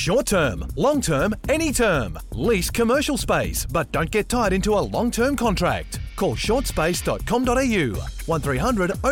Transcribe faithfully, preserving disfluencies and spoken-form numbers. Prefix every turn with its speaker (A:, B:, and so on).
A: Short term, long term, any term. Lease commercial space, but don't get tied into a long term contract. Call shortspace dot com dot a u one three hundred